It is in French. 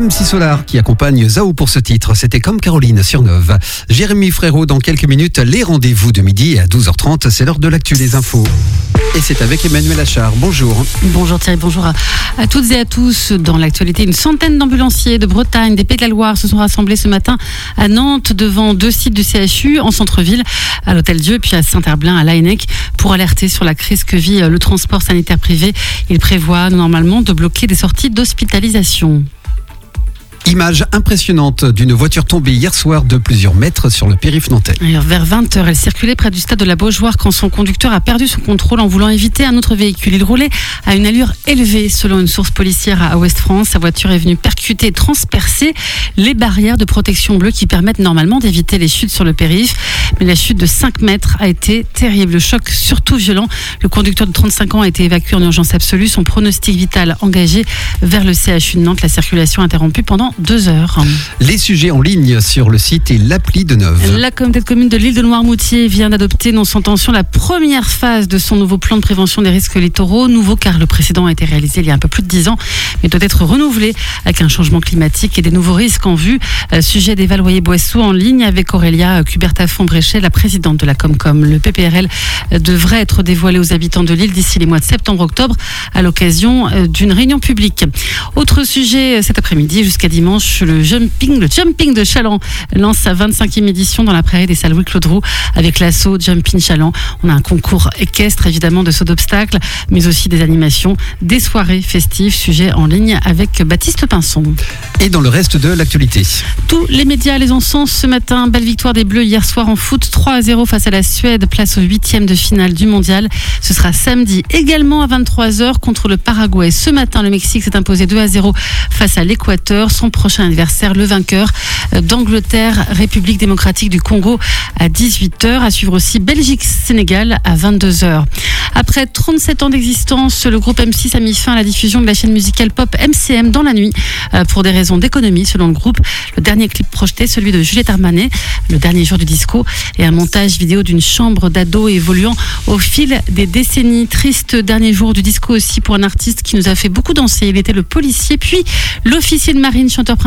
MC Solar qui accompagne Zao pour ce titre. C'était Comme Caroline sur Neuve. Jérémy Frérot dans quelques minutes. Les rendez-vous de midi à 12h30. C'est l'heure de l'actu des infos. Et c'est avec Emmanuel Achard. Bonjour. Bonjour Thierry, bonjour à toutes et à tous. Dans l'actualité, une centaine d'ambulanciers de Bretagne, des Pays de la Loire se sont rassemblés ce matin à Nantes devant 2 sites du CHU en centre-ville, à l'Hôtel Dieu puis à Saint-Herblain, à Laennec, pour alerter sur la crise que vit le transport sanitaire privé. Il prévoit normalement de bloquer des sorties d'hospitalisation. Image impressionnante d'une voiture tombée hier soir de plusieurs mètres sur le périph' nantais. Vers 20h, elle circulait près du stade de la Beaujoire quand son conducteur a perdu son contrôle en voulant éviter un autre véhicule. Il roulait à une allure élevée selon une source policière à Ouest-France. Sa voiture est venue percuter et transpercer les barrières de protection bleue qui permettent normalement d'éviter les chutes sur le périph'. Mais la chute de 5 mètres a été terrible. Le choc surtout violent. Le conducteur de 35 ans a été évacué en urgence absolue. Son pronostic vital engagé vers le CHU de Nantes. La circulation interrompue pendant 2 heures. Les sujets en ligne sur le site et l'appli de Neuve. La communauté de communes de l'île de Noirmoutier vient d'adopter dans son tension la première phase de son nouveau plan de prévention des risques littoraux. Nouveau car le précédent a été réalisé il y a un peu plus de 10 ans, mais doit être renouvelé avec un changement climatique et des nouveaux risques en vue. Sujet d'Eva Loyer-Boissou en ligne avec Aurélia Cuberta-Fombréchet, la présidente de la Comcom. Le PPRL devrait être dévoilé aux habitants de l'île d'ici les mois de septembre-octobre à l'occasion d'une réunion publique. Autre sujet cet après-midi jusqu'à dimanche, le jumping de Chaland lance sa 25e édition dans la prairie des Salles Louis-Claude Roux avec l'assaut Jumping Chaland. On a un concours équestre évidemment de saut d'obstacles, mais aussi des animations, des soirées festives, sujet en ligne avec Baptiste Pinson. Et dans le reste de l'actualité, tous les médias les encensent ce matin. Belle victoire des Bleus hier soir en foot, 3-0 face à la Suède, place au 8e de finale du mondial. Ce sera samedi également à 23h contre le Paraguay. Ce matin, le Mexique s'est imposé 2-0 face à l'Équateur. Son prochain adversaire, le vainqueur d'Angleterre, République démocratique du Congo à 18h. À suivre aussi Belgique-Sénégal à 22h. Après 37 ans d'existence, le groupe M6 a mis fin à la diffusion de la chaîne musicale pop MCM dans la nuit pour des raisons d'économie selon le groupe. Le dernier clip projeté, celui de Juliette Armanet, le dernier jour du disco, et un montage vidéo d'une chambre d'ado évoluant au fil des décennies. Triste dernier jour du disco aussi pour un artiste qui nous a fait beaucoup danser. Il était le policier puis l'officier de marine, chanteur